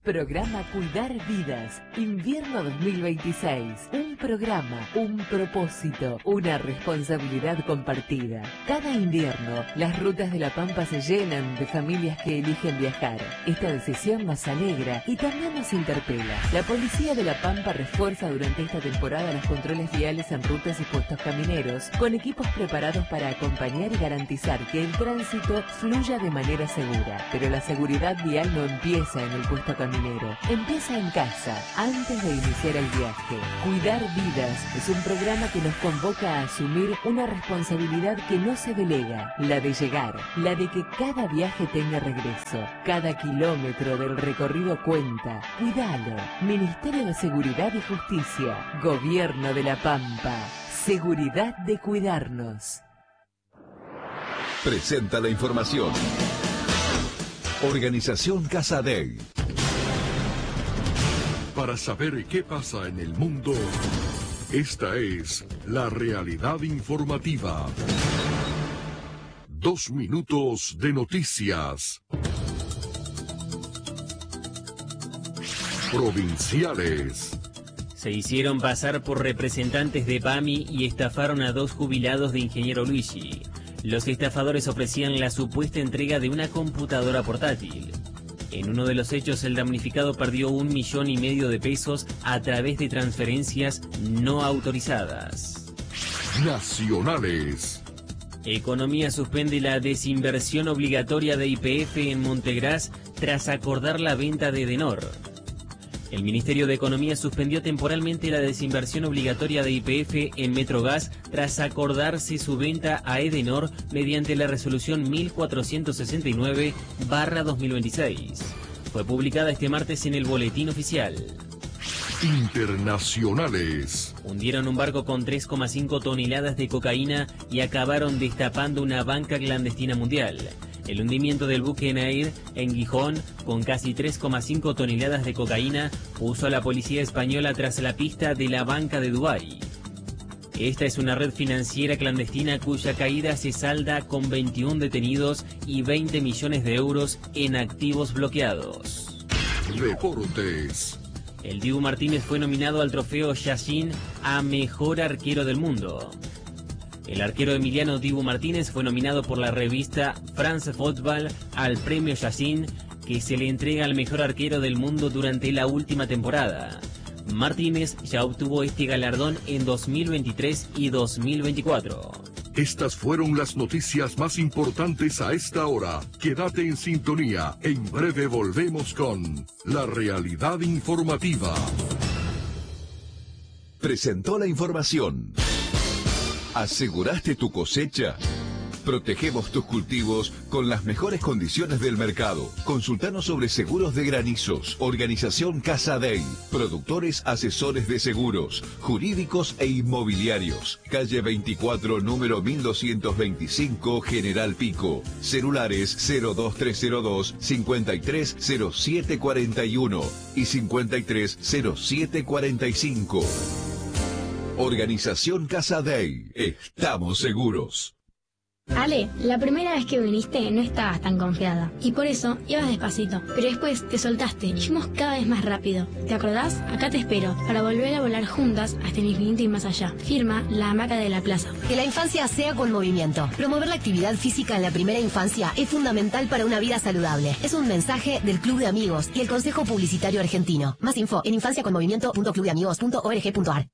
Programa Cuidar Vidas, Invierno 2026. Un programa, un propósito, una responsabilidad compartida. Cada invierno, las rutas de La Pampa se llenan de familias que eligen viajar. Esta decisión nos alegra y también nos interpela. La Policía de La Pampa refuerza durante esta temporada los controles viales en rutas y puestos camineros, con equipos preparados para acompañar y garantizar que el tránsito fluya de manera segura. Pero la seguridad vial no empieza en el puesto caminero. Empieza en casa, antes de iniciar el viaje. Cuidar Vidas es un programa que nos convoca a asumir una responsabilidad que no se delega, la de llegar, la de que cada viaje tenga regreso. Cada kilómetro del recorrido cuenta. Cuidalo. Ministerio de Seguridad y Justicia. Gobierno de La Pampa. Seguridad de cuidarnos. Presenta la información. Organización Casa Dei. Para saber qué pasa en el mundo, esta es la realidad informativa. 2 minutos de noticias. Provinciales. Se hicieron pasar por representantes de PAMI y estafaron a 2 jubilados de Ingeniero Luigi. Los estafadores ofrecían la supuesta entrega de una computadora portátil. En uno de los hechos, el damnificado perdió 1,5 millones de pesos a través de transferencias no autorizadas. Nacionales. Economía suspende la desinversión obligatoria de YPF en Montegras tras acordar la venta de Edenor. El Ministerio de Economía suspendió temporalmente la desinversión obligatoria de YPF en Metrogas tras acordarse su venta a Edenor mediante la resolución 1469/2026. Fue publicada este martes en el Boletín Oficial. Internacionales. Hundieron un barco con 3,5 toneladas de cocaína y acabaron destapando una banca clandestina mundial. El hundimiento del buque Enair en Gijón, con casi 3,5 toneladas de cocaína, puso a la policía española tras la pista de la banca de Dubái. Esta es una red financiera clandestina cuya caída se salda con 21 detenidos y 20 millones de euros en activos bloqueados. Deportes. El Dibu Martínez fue nominado al trofeo Yashin a Mejor Arquero del Mundo. El arquero emiliano Dibu Martínez fue nominado por la revista France Football al premio Yashin, que se le entrega al mejor arquero del mundo durante la última temporada. Martínez ya obtuvo este galardón en 2023 y 2024. Estas fueron las noticias más importantes a esta hora. Quédate en sintonía. En breve volvemos con la realidad informativa. Presentó la información. ¿Aseguraste tu cosecha? Protegemos tus cultivos con las mejores condiciones del mercado. Consultanos sobre seguros de granizos. Organización Casa Dei. Productores asesores de seguros, jurídicos e inmobiliarios. Calle 24, número 1225, General Pico. Celulares 02302 530741 y 530745. Organización Casa Dei. Estamos seguros. Ale, la primera vez que viniste no estabas tan confiada y por eso ibas despacito, pero después te soltaste y fuimos cada vez más rápido. ¿Te acordás? Acá te espero para volver a volar juntas hasta el infinito y más allá. Firma La Hamaca de la Plaza. Que la infancia sea con movimiento. Promover la actividad física en la primera infancia es fundamental para una vida saludable. Es un mensaje del Club de Amigos y el Consejo Publicitario Argentino. Más info en infanciaconmovimiento.clubdeamigos.org.ar.